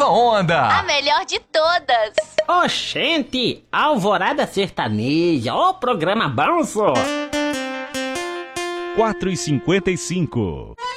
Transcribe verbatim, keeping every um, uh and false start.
nova onda. A melhor de todas. Oxente, Alvorada Sertaneja, ó programa bom, só. quatro e cinquenta e cinco.